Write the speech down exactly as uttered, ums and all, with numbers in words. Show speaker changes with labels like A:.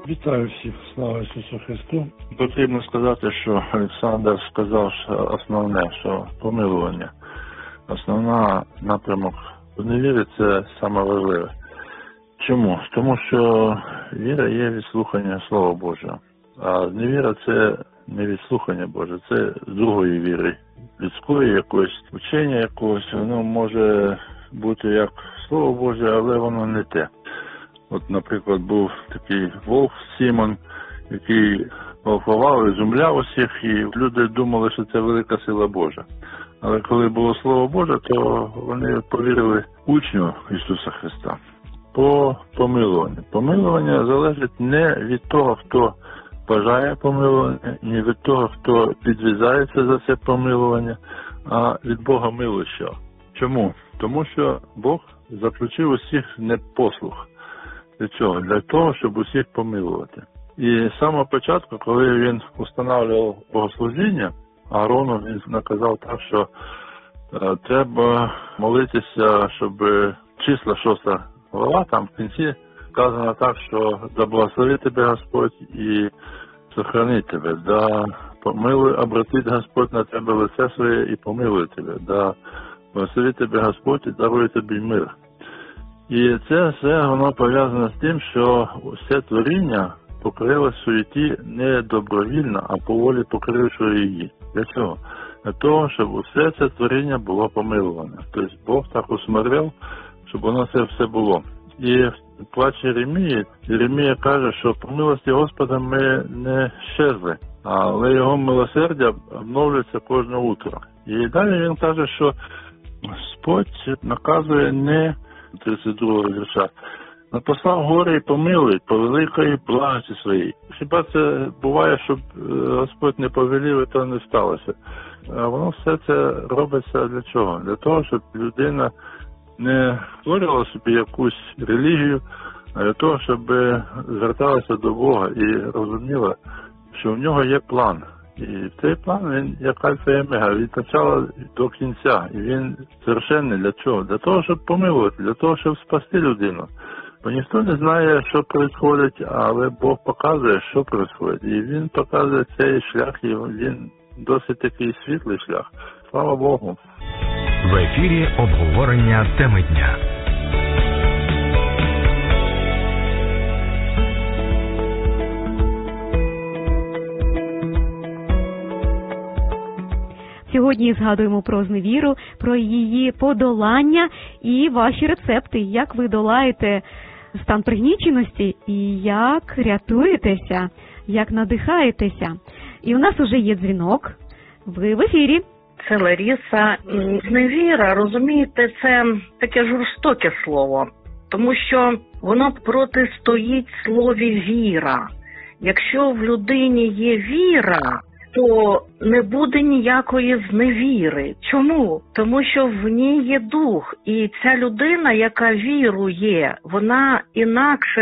A: Вітаю всіх, слава Ісусу Христу.
B: Потрібно сказати, що Олександр сказав що основне, що помилування. Основна напрямок в невірі – це саме важливе. Чому? Тому що віра є відслухання Слова Божого. А невіра – це не відслухання Боже, це з другої віри. Людської якоїсь, вчення якогось, воно може бути як Слово Боже, але воно не те. От, наприклад, був такий вовк Сімон, який волхвував і зумляв усіх, і люди думали, що це велика сила Божа. Але коли було Слово Боже, то вони повірили учню Ісуса Христа по помилуванню. Помилування залежить не від того, хто бажає помилування, не від того, хто підв'язається за це помилування, а від Бога милощого. Чому? Тому що Бог заключив усіх непослух. Для чого? Для того, щоб усіх помилувати. І з самого початку, коли він установлював богослужіння, Аарону він наказав так, що е, треба молитися, щоб числа шоста глава, там в кінці сказано так, що да благословить тебе Господь і сохранить тебе, да помилуй, обратить Господь на тебе лице своє і помилує тебе, да благословить тебе Господь і дарує тобі мир. І це все воно пов'язано з тим, що все творіння покрило суєті не добровільно, а по волі покрившого її. Для чого? Для того, щоб усе це творіння було помилуване. Тобто Бог так усмотрел, щоб воно це все було. І в плачі Єремії, Єремія каже, що по милості Господа ми не щезли, але його милосердя обновлюється кожне утро. І далі він каже, що Господь наказує не тридцять другого вірша. Напослав гори і помилуй по великої благості своїй. Хіба це буває, щоб Господь не повелів, і то не сталося? А воно все це робиться для чого? Для того, щоб людина не створювала собі якусь релігію, а для того, щоб зверталася до Бога і розуміла, що в нього є план. І цей план, він як альфа і омега, від початку до кінця. І він совершенний для чого? Для того, щоб помилувати, для того, щоб спасти людину. Бо ніхто не знає, що відбувається, але Бог показує, що відбувається. І він показує цей шлях, і він досить такий світлий шлях. Слава Богу.
C: В ефірі обговорення теми дня.
D: Сьогодні згадуємо про зневіру, про її подолання і ваші рецепти, як ви долаєте стан пригніченості і як рятуєтеся, як надихаєтеся. І у нас уже є дзвінок. Ви в ефірі.
E: Це Лариса. Зневіра, розумієте, це таке жорстоке слово, тому що воно протистоїть слові віра. Якщо в людині є віра, то не буде ніякої зневіри. Чому? Тому що в ній є дух, і ця людина, яка вірує, вона інакше